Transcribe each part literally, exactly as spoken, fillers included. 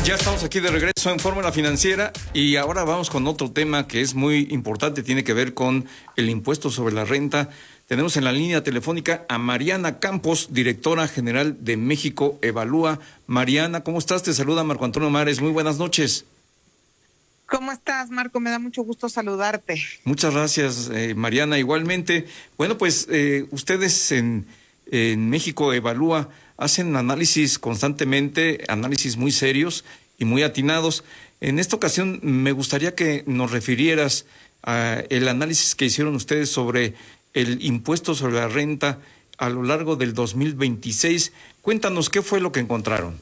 Ya estamos aquí de regreso en Fórmula Financiera y ahora vamos con otro tema que es muy importante, tiene que ver con el impuesto sobre la renta. Tenemos en la línea telefónica a Mariana Campos, directora general de México Evalúa. Mariana, ¿cómo estás? Te saluda Marco Antonio Mares. Muy buenas noches. ¿Cómo estás, Marco? Me da mucho gusto saludarte. Muchas gracias, eh, Mariana. Igualmente, bueno, pues eh, ustedes en, en México Evalúa hacen análisis constantemente, análisis muy serios y muy atinados. En esta ocasión me gustaría que nos refirieras a el análisis que hicieron ustedes sobre el impuesto sobre la renta a lo largo del dos mil veintiséis. Cuéntanos qué fue lo que encontraron.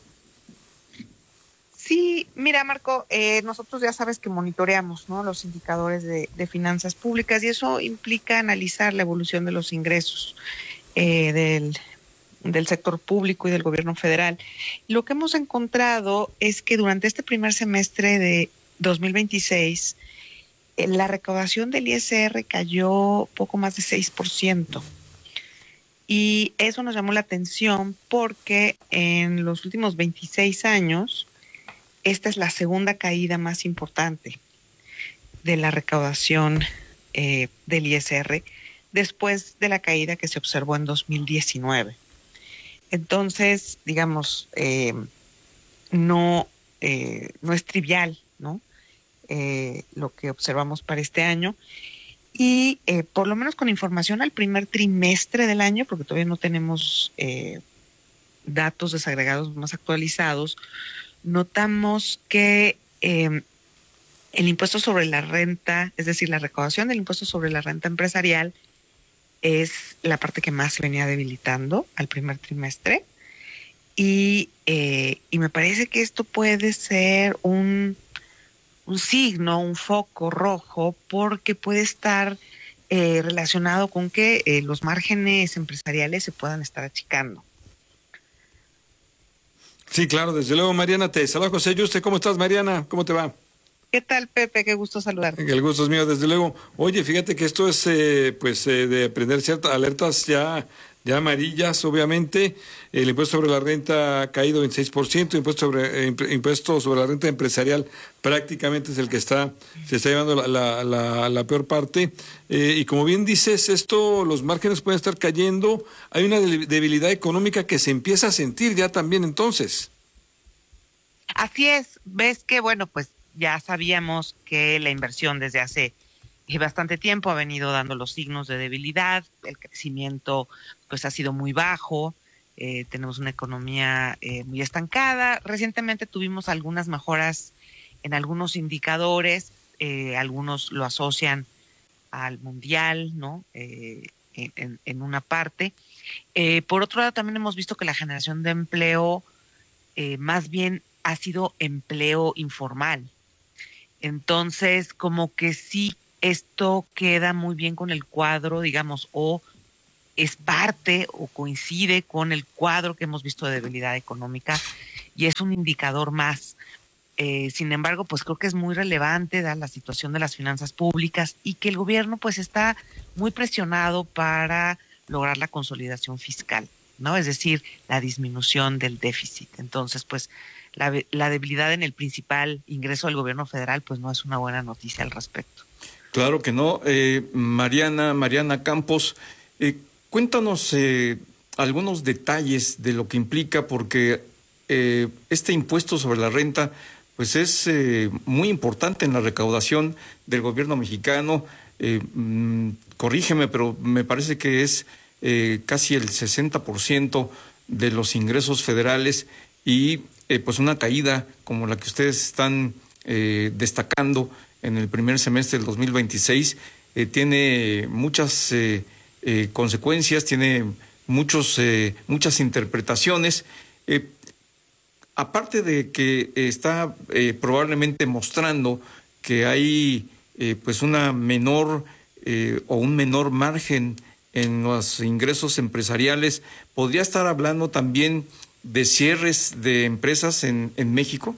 Sí, mira, Marco, eh, nosotros ya sabes que monitoreamos, ¿no?, los indicadores de, de finanzas públicas, y eso implica analizar la evolución de los ingresos eh, del, del sector público y del gobierno federal. Lo que hemos encontrado es que durante este primer semestre de dos mil veintiséis, eh, la recaudación del I S R cayó poco más de seis por ciento. Y eso nos llamó la atención porque en los últimos veintiséis años, esta es la segunda caída más importante de la recaudación eh, del I S R después de la caída que se observó en dos mil diecinueve. Entonces, digamos, eh, no, eh, no es trivial, ¿no?, eh, lo que observamos para este año. Y eh, por lo menos con información al primer trimestre del año, porque todavía no tenemos eh, datos desagregados más actualizados, notamos que eh, el impuesto sobre la renta, es decir, la recaudación del impuesto sobre la renta empresarial, es la parte que más se venía debilitando al primer trimestre. Y, eh, y me parece que esto puede ser un, un signo, un foco rojo, porque puede estar eh, relacionado con que eh, los márgenes empresariales se puedan estar achicando. Sí, claro, desde luego, Mariana. Te saluda José Yuste. ¿Cómo estás, Mariana? ¿Cómo te va? ¿Qué tal, Pepe? Qué gusto saludarte. El gusto es mío, desde luego. Oye, fíjate que esto es eh, pues eh, de prender ciertas alertas ya, ya amarillas, obviamente. El impuesto sobre la renta ha caído veintiséis por ciento, impuesto sobre, eh, impuesto sobre la renta empresarial prácticamente es el que está, se está llevando la, la, la, la peor parte. Eh, y como bien dices, esto, los márgenes pueden estar cayendo. Hay una debilidad económica que se empieza a sentir ya también entonces. Así es. Ves que, bueno, pues ya sabíamos que la inversión desde hace bastante tiempo ha venido dando los signos de debilidad. El crecimiento pues ha sido muy bajo. Eh, tenemos una economía eh, muy estancada. Recientemente tuvimos algunas mejoras en algunos indicadores. Eh, algunos lo asocian al mundial, ¿no? Eh, en, en una parte. Eh, por otro lado, también hemos visto que la generación de empleo eh, más bien ha sido empleo informal. Entonces, como que sí, esto queda muy bien con el cuadro, digamos, o es parte o coincide con el cuadro que hemos visto de debilidad económica, y es un indicador más. Eh, sin embargo, pues creo que es muy relevante dada la situación de las finanzas públicas y que el gobierno pues está muy presionado para lograr la consolidación fiscal, ¿no? Es decir, la disminución del déficit. Entonces, pues la, la debilidad en el principal ingreso del gobierno federal pues no es una buena noticia al respecto. Claro que no. Eh, Mariana, Mariana Campos, eh, cuéntanos eh, algunos detalles de lo que implica, porque eh, este impuesto sobre la renta pues es eh, muy importante en la recaudación del gobierno mexicano. Eh, mm, corrígeme, pero me parece que es eh, casi el sesenta por ciento de los ingresos federales y eh, pues una caída como la que ustedes están eh, destacando en el primer semestre del dos mil veintiséis eh, tiene muchas eh, eh, consecuencias, tiene muchos eh, muchas interpretaciones. Eh, aparte de que está eh, probablemente mostrando que hay eh, pues una menor eh, o un menor margen en los ingresos empresariales, ¿podría estar hablando también de cierres de empresas en, en México?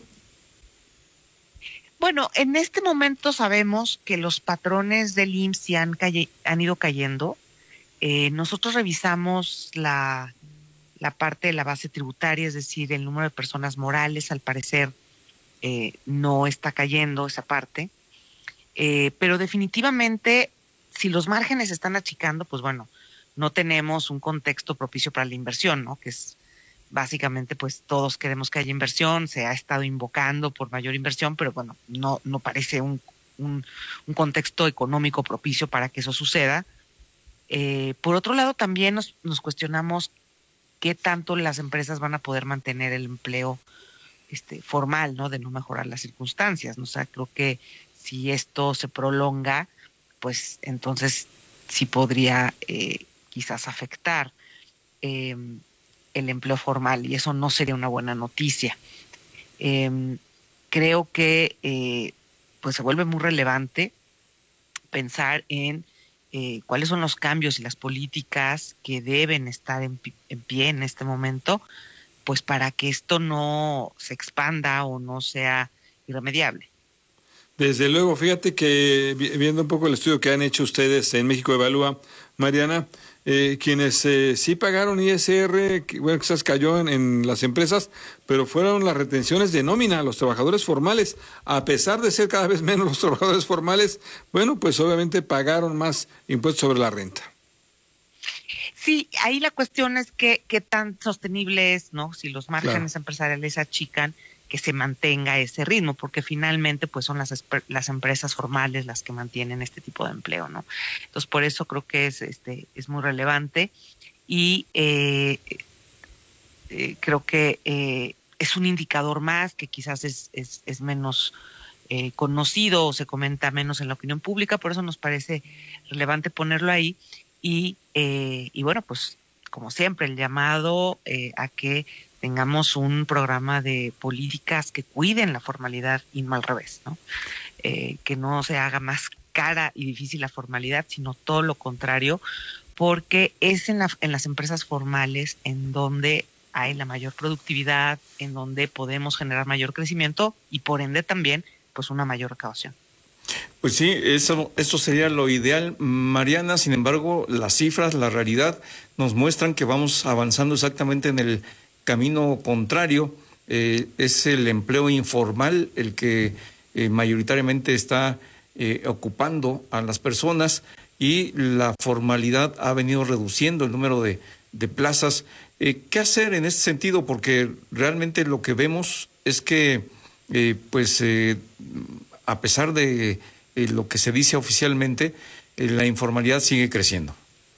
Bueno, en este momento sabemos que los patrones del I M S S ya han, calle, han ido cayendo. Eh, nosotros revisamos la, la parte de la base tributaria, es decir, el número de personas morales, al parecer eh, no está cayendo esa parte. Eh, pero definitivamente, si los márgenes están achicando, pues bueno, no tenemos un contexto propicio para la inversión, ¿no? Que es básicamente, pues todos queremos que haya inversión, se ha estado invocando por mayor inversión, pero bueno, no, no parece un, un, un contexto económico propicio para que eso suceda. Eh, por otro lado, también nos, nos cuestionamos qué tanto las empresas van a poder mantener el empleo este, formal, ¿no? De no mejorar las circunstancias, ¿no? O sea, creo que si esto se prolonga, pues entonces sí podría eh, quizás afectar eh, el empleo formal, y eso no sería una buena noticia. Eh, creo que eh, pues se vuelve muy relevante pensar en eh, cuáles son los cambios y las políticas que deben estar en, en pie en este momento, pues para que esto no se expanda o no sea irremediable. Desde luego, fíjate que viendo un poco el estudio que han hecho ustedes en México Evalúa, Mariana, eh, quienes eh, sí pagaron I S R, que, bueno, quizás cayó en, en las empresas, pero fueron las retenciones de nómina a los trabajadores formales. A pesar de ser cada vez menos los trabajadores formales, bueno, pues obviamente pagaron más impuestos sobre la renta. Sí, ahí la cuestión es que qué tan sostenible es, ¿no? Si los márgenes Claro. empresariales achican, que se mantenga ese ritmo, porque finalmente pues son las las empresas formales las que mantienen este tipo de empleo, ¿no? Entonces por eso creo que es este es muy relevante y eh, eh, creo que eh, es un indicador más que quizás es es, es menos eh, conocido o se comenta menos en la opinión pública, por eso nos parece relevante ponerlo ahí y eh, y bueno, pues como siempre el llamado eh, a que tengamos un programa de políticas que cuiden la formalidad y no al revés, ¿no? Eh, que no se haga más cara y difícil la formalidad, sino todo lo contrario, porque es en, la, en las empresas formales en donde hay la mayor productividad, en donde podemos generar mayor crecimiento y por ende también pues una mayor recaudación. Pues sí, eso, eso sería lo ideal, Mariana. Sin embargo, las cifras, la realidad nos muestran que vamos avanzando exactamente en el camino contrario. Eh, es el empleo informal el que eh, mayoritariamente está eh, ocupando a las personas y la formalidad ha venido reduciendo el número de, de plazas. Eh, ¿Qué hacer en este sentido? Porque realmente lo que vemos es que, eh, pues, eh, a pesar de eh, lo que se dice oficialmente, eh, la informalidad sigue creciendo.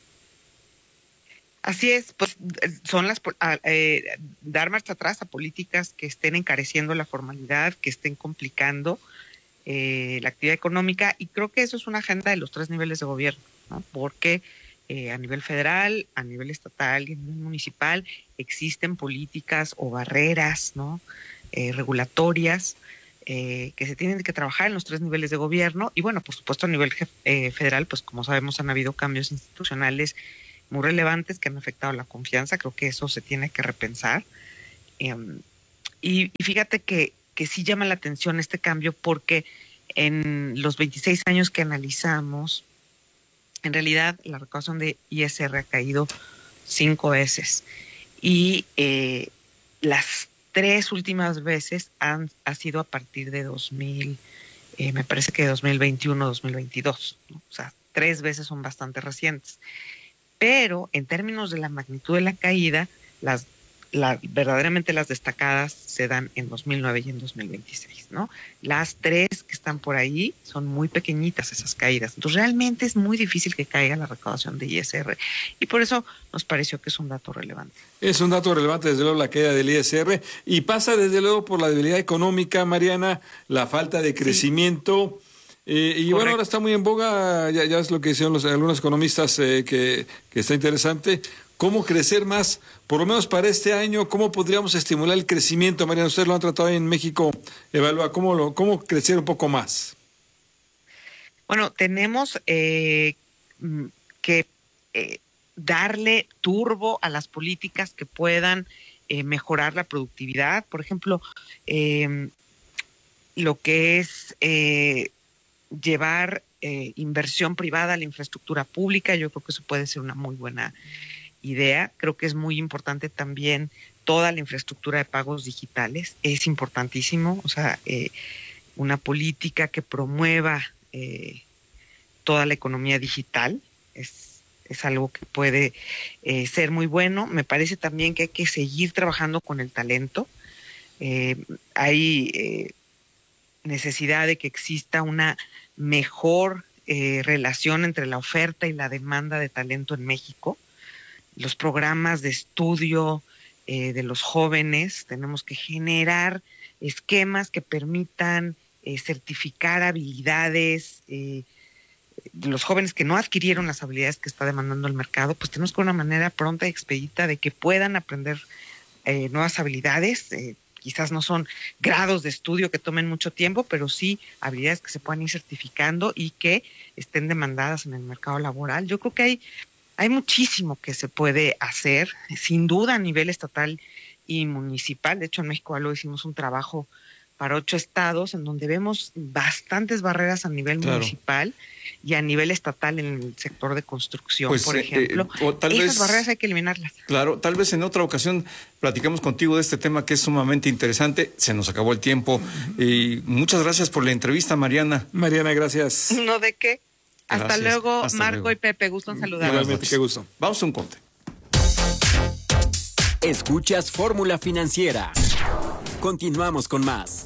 Así es, pues son las eh, dar marcha atrás a políticas que estén encareciendo la formalidad, que estén complicando eh, la actividad económica, y creo que eso es una agenda de los tres niveles de gobierno, ¿no? Porque eh, a nivel federal, a nivel estatal y a nivel municipal existen políticas o barreras, ¿no? Eh, regulatorias eh, que se tienen que trabajar en los tres niveles de gobierno, y bueno, por supuesto a nivel eh, federal, pues como sabemos han habido cambios institucionales muy relevantes que han afectado la confianza. Creo que eso se tiene que repensar. Eh, y, y fíjate que, que sí llama la atención este cambio porque en los veintiséis años que analizamos, en realidad la recaudación de I S R ha caído cinco veces. Y eh, las tres últimas veces han ha sido a partir de dos mil, eh, me parece que dos mil veintiuno, dos mil veintidós, ¿no? O sea, tres veces son bastante recientes. Pero en términos de la magnitud de la caída, las la, verdaderamente las destacadas se dan en dos mil nueve y en dos mil veintiséis, ¿no? Las tres que están por ahí son muy pequeñitas esas caídas. Entonces realmente es muy difícil que caiga la recaudación de I S R y por eso nos pareció que es un dato relevante. Es un dato relevante, desde luego, la caída del I S R y pasa desde luego por la debilidad económica, Mariana, la falta de crecimiento. Sí. Eh, y Correcto. Bueno, ahora está muy en boga, ya, ya es lo que hicieron los, algunos economistas eh, que, que está interesante, cómo crecer más, por lo menos para este año, cómo podríamos estimular el crecimiento, Mariana, ustedes lo han tratado en México, Evalúa, cómo, lo, cómo crecer un poco más. Bueno, tenemos eh, que eh, darle turbo a las políticas que puedan eh, mejorar la productividad, por ejemplo, eh, lo que es... Eh, llevar eh, inversión privada a la infraestructura pública, yo creo que eso puede ser una muy buena idea. Creo que es muy importante también toda la infraestructura de pagos digitales. Es importantísimo, o sea, eh, una política que promueva eh, toda la economía digital es, es algo que puede eh, ser muy bueno. Me parece también que hay que seguir trabajando con el talento. Eh, hay eh, necesidad de que exista una mejor eh, relación entre la oferta y la demanda de talento en México. Los programas de estudio eh, de los jóvenes, tenemos que generar esquemas que permitan eh, certificar habilidades eh, de los jóvenes que no adquirieron las habilidades que está demandando el mercado, pues tenemos que una manera pronta y expedita de que puedan aprender eh, nuevas habilidades. Eh, quizás no son grados de estudio que tomen mucho tiempo, pero sí habilidades que se puedan ir certificando y que estén demandadas en el mercado laboral. Yo creo que hay Hay muchísimo que se puede hacer, sin duda a nivel estatal y municipal. De hecho, en México lo hicimos un trabajo para ocho estados en donde vemos bastantes barreras a nivel claro. municipal y a nivel estatal en el sector de construcción, pues, por ejemplo. Eh, o tal Esas vez, barreras hay que eliminarlas. Claro, tal vez en otra ocasión platicamos contigo de este tema que es sumamente interesante. Se nos acabó el tiempo. Uh-huh. Y muchas gracias por la entrevista, Mariana. Mariana, gracias. No, ¿de qué? Hasta Gracias. luego, Hasta Marco luego. y Pepe, gusto en saludarlos. Igualmente, qué gusto. Vamos a un corte. Escuchas Fórmula Financiera. Continuamos con más.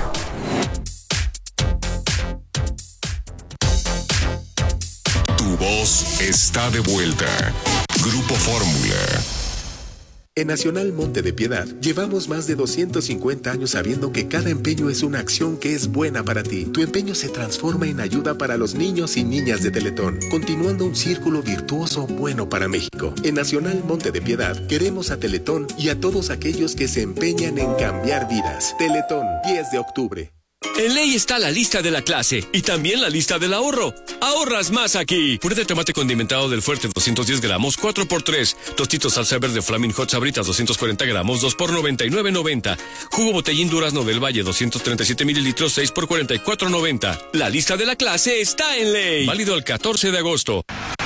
Tu voz está de vuelta. Grupo Fórmula. En Nacional Monte de Piedad, llevamos más de doscientos cincuenta años sabiendo que cada empeño es una acción que es buena para ti. Tu empeño se transforma en ayuda para los niños y niñas de Teletón, continuando un círculo virtuoso bueno para México. En Nacional Monte de Piedad, queremos a Teletón y a todos aquellos que se empeñan en cambiar vidas. Teletón, diez de octubre. En Ley está la lista de la clase y también la lista del ahorro. Ahorras más aquí. Puré de tomate condimentado del Fuerte doscientos diez gramos, cuatro por tres. Tostitos salsa verde Flaming Hot Sabritas doscientos cuarenta gramos, dos por noventa y nueve noventa. Jugo Botellín Durazno del Valle doscientos treinta y siete mililitros, seis por cuarenta y cuatro noventa. La lista de la clase está en Ley. Válido el catorce de agosto.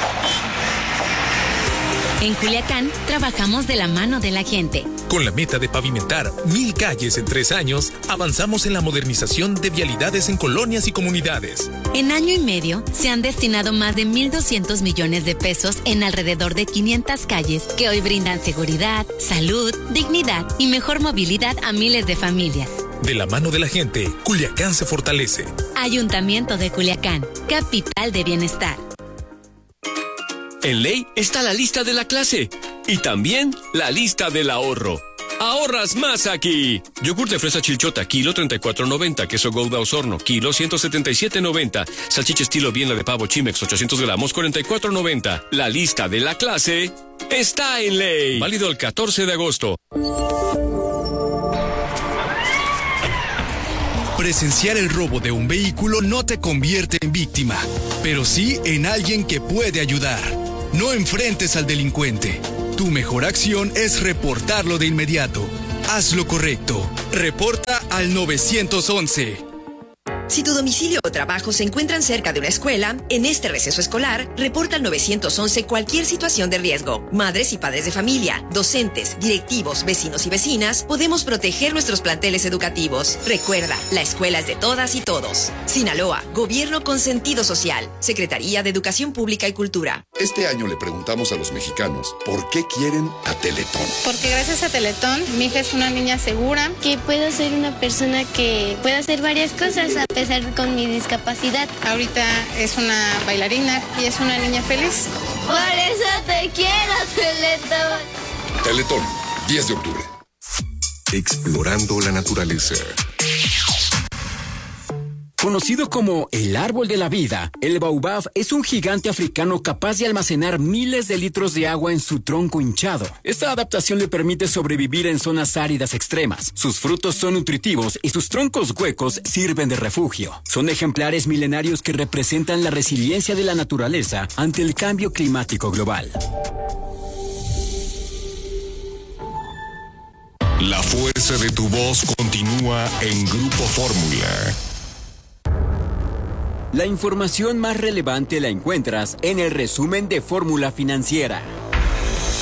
En Culiacán, trabajamos de la mano de la gente. Con la meta de pavimentar mil calles en tres años, avanzamos en la modernización de vialidades en colonias y comunidades. En año y medio, se han destinado más de mil doscientos millones de pesos en alrededor de quinientas calles que hoy brindan seguridad, salud, dignidad y mejor movilidad a miles de familias. De la mano de la gente, Culiacán se fortalece. Ayuntamiento de Culiacán, capital de bienestar. En Ley está la lista de la clase y también la lista del ahorro. Ahorras más aquí. Yogur de fresa Chilchota, kilo treinta y cuatro noventa. Queso Gouda Osorno, kilo ciento setenta y siete noventa. Salchicha estilo Biela de pavo Chimex, ochocientos gramos, cuarenta y cuatro noventa. La lista de la clase está en Ley. Válido el catorce de agosto. Presenciar el robo de un vehículo no te convierte en víctima, pero sí en alguien que puede ayudar. No enfrentes al delincuente. Tu mejor acción es reportarlo de inmediato. Haz lo correcto. Reporta al nueve once. Si tu domicilio o trabajo se encuentran cerca de una escuela, en este receso escolar, reporta al nueve once cualquier situación de riesgo. Madres y padres de familia, docentes, directivos, vecinos y vecinas, podemos proteger nuestros planteles educativos. Recuerda, la escuela es de todas y todos. Sinaloa, Gobierno con sentido social. Secretaría de Educación Pública y Cultura. Este año le preguntamos a los mexicanos por qué quieren a Teletón. Porque gracias a Teletón, mi hija es una niña segura. Que puedo ser una persona que puede hacer varias cosas a pesar con mi discapacidad. Ahorita es una bailarina y es una niña feliz. Por eso te quiero, Teletón. Teletón, diez de octubre. Explorando la naturaleza. Conocido como el árbol de la vida, el baobab es un gigante africano capaz de almacenar miles de litros de agua en su tronco hinchado. Esta adaptación le permite sobrevivir en zonas áridas extremas. Sus frutos son nutritivos y sus troncos huecos sirven de refugio. Son ejemplares milenarios que representan la resiliencia de la naturaleza ante el cambio climático global. La fuerza de tu voz continúa en Grupo Fórmula. La información más relevante la encuentras en el resumen de Fórmula Financiera.